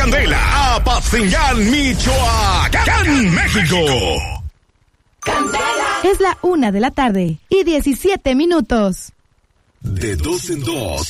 Candela, Apatzingán, Michoacán, México. Es la 1:17 p.m. De 2 en 2,